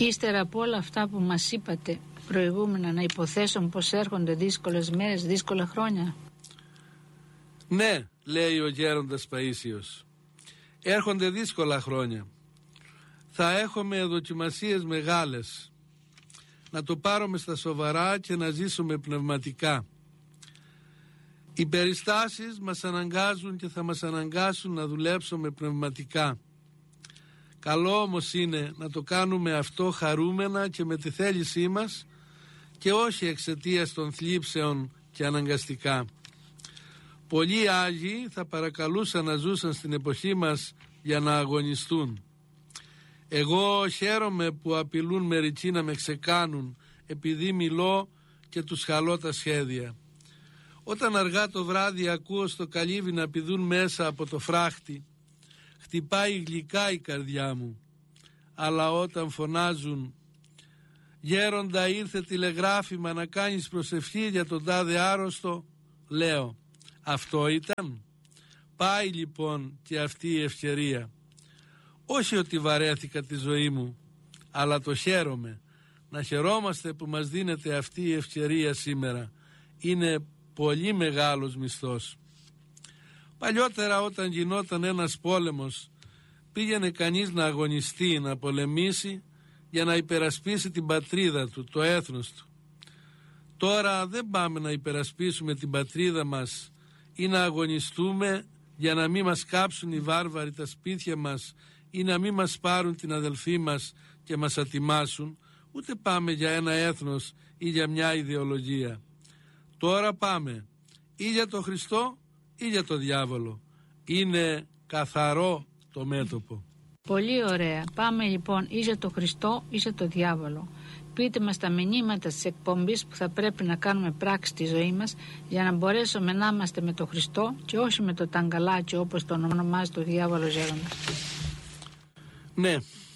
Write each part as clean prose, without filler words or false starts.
Ύστερα από όλα αυτά που μας είπατε προηγούμενα, να υποθέσω πως έρχονται δύσκολες μέρες, δύσκολα χρόνια. Ναι, λέει ο γέροντας Παΐσιος, έρχονται δύσκολα χρόνια. Θα έχουμε δοκιμασίες μεγάλες. Να το πάρουμε στα σοβαρά και να ζήσουμε πνευματικά. Οι περιστάσεις μας αναγκάζουν και θα μας αναγκάσουν να δουλέψουμε πνευματικά. Καλό όμως είναι να το κάνουμε αυτό χαρούμενα και με τη θέλησή μας και όχι εξαιτίας των θλίψεων και αναγκαστικά. Πολλοί Άγιοι θα παρακαλούσαν να ζούσαν στην εποχή μας για να αγωνιστούν. Εγώ χαίρομαι που απειλούν μερικοί να με ξεκάνουν επειδή μιλώ και τους χαλώ τα σχέδια. Όταν αργά το βράδυ ακούω στο καλύβι να πηδούν μέσα από το φράχτη, χτυπάει γλυκά η καρδιά μου. Αλλά όταν φωνάζουν «Γέροντα, ήρθε τηλεγράφημα να κάνεις προσευχή για τον τάδε άρρωστο», λέω «Αυτό ήταν». Πάει λοιπόν και αυτή η ευκαιρία. Όχι ότι βαρέθηκα τη ζωή μου, αλλά το χαίρομαι. Να χαιρόμαστε που μας δίνεται αυτή η ευκαιρία σήμερα. Είναι πολύ μεγάλος μισθός. Παλιότερα όταν γινόταν ένας πόλεμος, πήγαινε κανείς να αγωνιστεί, να πολεμήσει για να υπερασπίσει την πατρίδα του, το έθνος του. Τώρα δεν πάμε να υπερασπίσουμε την πατρίδα μας ή να αγωνιστούμε για να μην μας κάψουν οι βάρβαροι τα σπίτια μας ή να μην μας πάρουν την αδελφή μας και μας ατιμάσουν, ούτε πάμε για ένα έθνος ή για μια ιδεολογία. Τώρα πάμε ή για το Χριστό ή για το διάβολο. Είναι καθαρό το μέτωπο. Πολύ ωραία. Πάμε λοιπόν ή για το Χριστό ή για το διάβολο. Πείτε μας τα μηνύματα της εκπομπής που θα πρέπει να κάνουμε πράξη στη ζωή μας για να μπορέσουμε να είμαστε με το Χριστό και όχι με το ταγκαλάκι όπως το ονομάζει το διάβολο γέροντα. Ναι.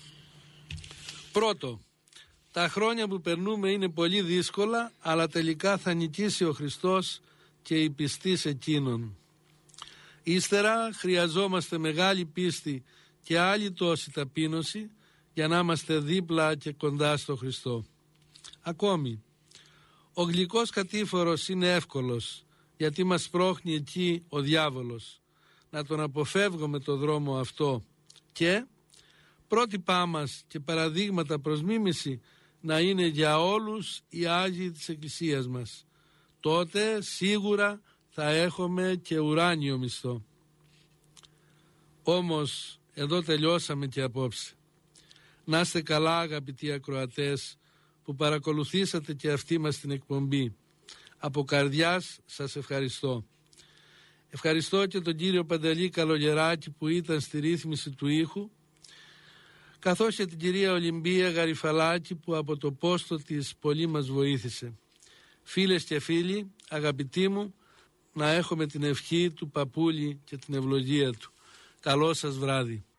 Πρώτο, τα χρόνια που περνούμε είναι πολύ δύσκολα, αλλά τελικά θα νικήσει ο Χριστός και οι πιστοί σε εκείνον. Ύστερα χρειαζόμαστε μεγάλη πίστη και άλλη τόση ταπείνωση για να είμαστε δίπλα και κοντά στο Χριστό. Ακόμη, ο γλυκός κατήφορος είναι εύκολος, γιατί μας πρόχνει εκεί ο διάβολος. Να τον αποφεύγουμε το δρόμο αυτό και πρότυπά μας και παραδείγματα προς μίμηση να είναι για όλους οι Άγιοι της Εκκλησίας μας. Τότε σίγουρα θα έχουμε και ουράνιο μισθό. Όμως εδώ τελειώσαμε και απόψε. Να είστε καλά αγαπητοί ακροατές που παρακολουθήσατε και αυτή μας την εκπομπή. Από καρδιάς σας ευχαριστώ. Ευχαριστώ και τον κύριο Παντελή Καλογεράκη που ήταν στη ρύθμιση του ήχου, καθώς και την κυρία Ολυμπία Γαριφαλάκη που από το πόστο της πολύ μας βοήθησε. Φίλες και φίλοι, αγαπητοί μου, να έχουμε την ευχή του παππούλη και την ευλογία του. Καλό σας βράδυ.